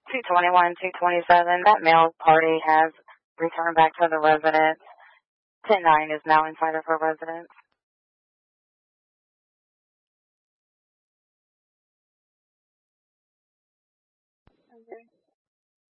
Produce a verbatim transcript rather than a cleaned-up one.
two twenty-one, two twenty-seven, that male party has returned back to the residence. ten nine is now inside of her residence. Okay.